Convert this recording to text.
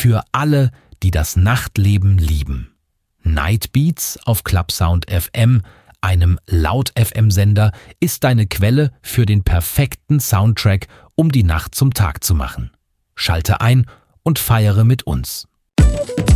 für alle, die das Nachtleben lieben. Night Beats auf Clubsound FM, einem Laut-FM-Sender, ist deine Quelle für den perfekten Soundtrack, um die Nacht zum Tag zu machen. Schalte ein und feiere mit uns.